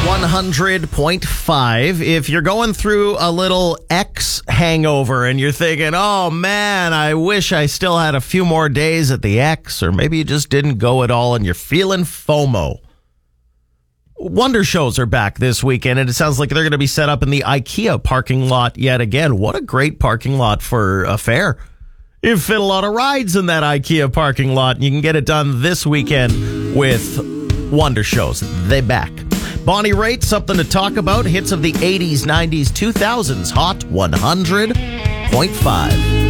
100.5. If you're going through a little X hangover and you're thinking, oh man, I wish I still had a few more days at the X, or maybe you just didn't go at all and you're feeling FOMO. Wonder shows are back this weekend, and it sounds like they're going to be set up in the IKEA parking lot yet again. What a great parking lot for a fair. You fit a lot of rides in that IKEA parking lot, and you can get it done this weekend with Wonder shows. They back. Bonnie Raitt, something to talk about. Hits of the 80s, 90s, 2000s. Hot 100.5.